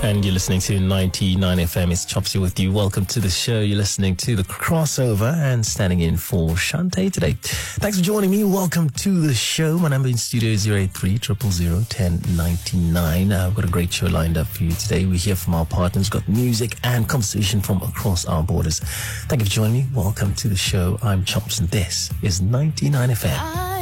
And you're listening to 99 FM. It's Chopsy with you. Welcome to the show. You're listening to The Crossover and standing in for Shantae today. Thanks for joining me. Welcome to the show. My number in studio is 083 000 1099. I've got a great show lined up for you today. We hear from our partners. We've got music and conversation from across our borders. Thank you for joining me. Welcome to the show. I'm Chops and this is 99 FM.